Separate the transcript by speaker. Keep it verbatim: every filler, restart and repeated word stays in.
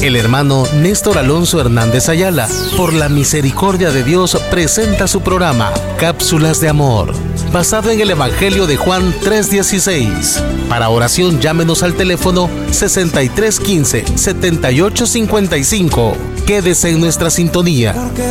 Speaker 1: El hermano Néstor Alonso Hernández Ayala, por la misericordia de Dios, presenta su programa Cápsulas de Amor, basado en el Evangelio de Juan tres dieciséis. Para oración, llámenos al teléfono sesenta y tres quince, setenta y ocho cincuenta y cinco. Quédese en nuestra sintonía.